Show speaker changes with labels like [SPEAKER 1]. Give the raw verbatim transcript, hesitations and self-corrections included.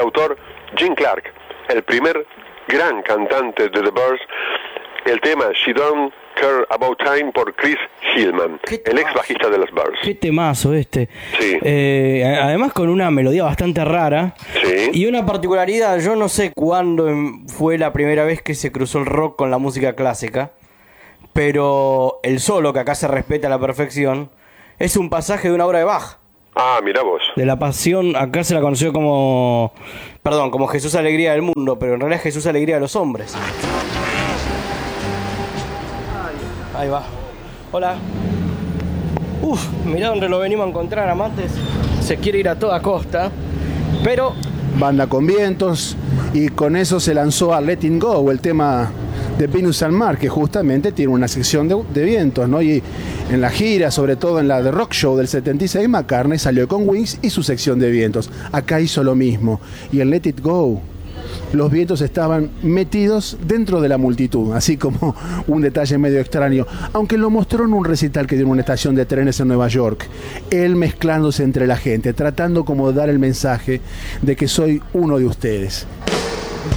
[SPEAKER 1] autor Gene Clark, el primer gran cantante de The Byrds. El tema She Don't Care About Time por Chris Hillman, el ex bajista de los Byrds.
[SPEAKER 2] Qué temazo este.
[SPEAKER 1] Sí.
[SPEAKER 2] Eh, además con una melodía bastante rara.
[SPEAKER 1] Sí.
[SPEAKER 2] Y una particularidad, yo no sé cuándo fue la primera vez que se cruzó el rock con la música clásica, pero el solo, que acá se respeta a la perfección, es un pasaje de una obra de Bach.
[SPEAKER 1] Ah, mira vos.
[SPEAKER 2] De la Pasión, acá se la conoció como, perdón, como Jesús Alegría del Mundo, pero en realidad es Jesús Alegría de los Hombres. Ahí va. Hola. Uf, mirá dónde lo venimos a encontrar, amantes. Se quiere ir a toda costa, pero...
[SPEAKER 3] Banda con vientos, y con eso se lanzó a Let It Go, el tema de Venus and Mars, que justamente tiene una sección de, de vientos, ¿no? Y en la gira, sobre todo en la de Rock Show del setenta y seis, McCartney salió con Wings y su sección de vientos. Acá hizo lo mismo. Y en Let It Go, los vientos estaban metidos dentro de la multitud, así como un detalle medio extraño, aunque lo mostró en un recital que dio en una estación de trenes en Nueva York, él mezclándose entre la gente, tratando como de dar el mensaje de que soy uno de ustedes.